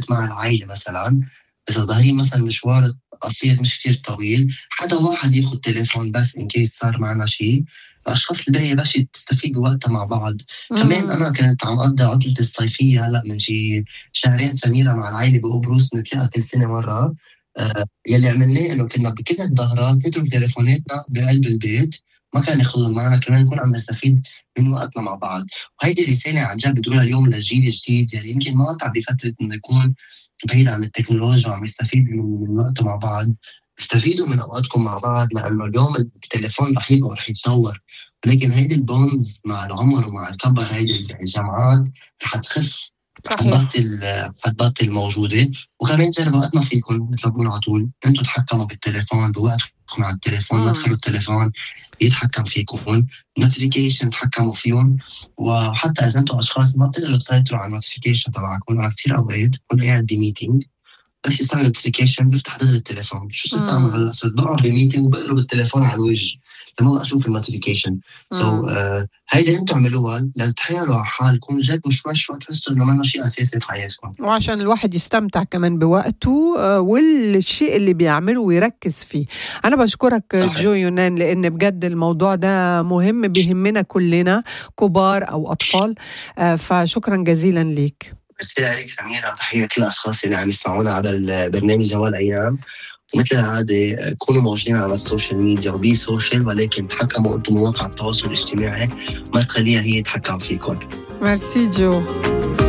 وقت مع العائلة مثلا، إذا ظاهرين مثلا مشوار قصير مش كتير طويل، حدا واحد ياخد تليفون بس إن كيس صار معنا شيء، الأشخاص الباقية بس تستفيدوا وقتها مع بعض. كمان أنا كنت عم أقضي عطلة الصيفية هلأ من شي شهرين سميرة مع العائلة بقبرص، نتلاقى كل سنة مرة. يلي عملناه إنه كنا بكل الظهرات نترك تليفوناتنا بقلب البيت، ما كان ناخذهم معنا، كمان نكون عم نستفيد من وقتنا مع بعض. وهيدي رسالة عن جد بدولها اليوم للجيل الجديد يلي يمكن ما قطع بفترة إنه يكون بعيد عن التكنولوجيا وعم يستفيد من وقته مع بعض. استفيدوا من أوقاتكم مع بعض، لأنه اليوم التليفون رح يبقى ورح يتطور، ولكن هيدي البونز مع العمر ومع الكبر هيدي الجامعات رح تخف، صحيح. حتبطل موجودة. وكمان جربوا قد ما فيكم مثل ما بقول على طول انتوا تحكموا بالتليفون بوقتكم على التليفون، ما تخلوا التليفون يتحكم فيكم. نوتيفيكيشن تحكموا فيهم، وحتى اذا انتوا اشخاص ما بتقدروا تسيطروا على النوتيفيكيشن تبعكم، على كثير اوقات بكون قاعد بميتينج بس يصير نوتيفيكيشن بفتح دغري التليفون، شو صرت اعمل هلا؟ صرت بقعد بميتينج وبقلب التليفون على الوجه لما بقى اشوف النوتيفيكيشن. هيدا اللي انتم عملوها لتحيلوا على حالكم جد، وشوي شوي تحسوا انه ما شيء اساسي بحياتكم، وعشان الواحد يستمتع كمان بوقته والشيء اللي بيعمله ويركز فيه. أنا بشكرك صحيح. جو يونان، لأن بجد الموضوع ده مهم، بيهمنا كلنا كبار أو أطفال. فشكرا جزيلا ليك. ميرسي لك سميرة، وتحية لكل الأشخاص اللي عم يسمعونا على البرنامج جوال أيام. ومثل العادة كونوا موجودين على السوشيال ميديا وبي سوشيال، ولكن تحكموا أنتم مواقع التواصل الاجتماعي، ما تخليها هي تحكم فيكم. ميرسي جو.